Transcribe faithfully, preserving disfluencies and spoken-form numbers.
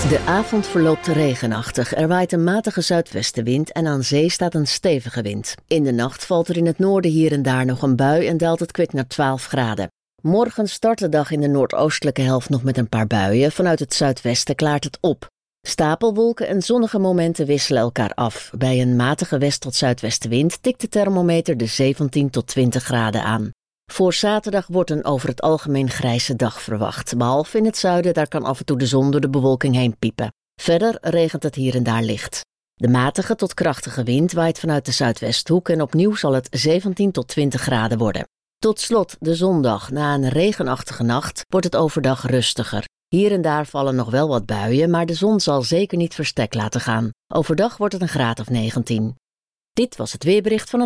De avond verloopt regenachtig. Er waait een matige zuidwestenwind en aan zee staat een stevige wind. In de nacht valt er in het noorden hier en daar nog een bui en daalt het kwik naar twaalf graden. Morgen start de dag in de noordoostelijke helft nog met een paar buien. Vanuit het zuidwesten klaart het op. Stapelwolken en zonnige momenten wisselen elkaar af. Bij een matige west- tot zuidwestenwind tikt de thermometer de zeventien tot twintig graden aan. Voor zaterdag wordt een over het algemeen grijze dag verwacht. Behalve in het zuiden, daar kan af en toe de zon door de bewolking heen piepen. Verder regent het hier en daar licht. De matige tot krachtige wind waait vanuit de zuidwesthoek en opnieuw zal het zeventien tot twintig graden worden. Tot slot de zondag. Na een regenachtige nacht wordt het overdag rustiger. Hier en daar vallen nog wel wat buien, maar de zon zal zeker niet verstek laten gaan. Overdag wordt het een graad of negentien. Dit was het weerbericht van het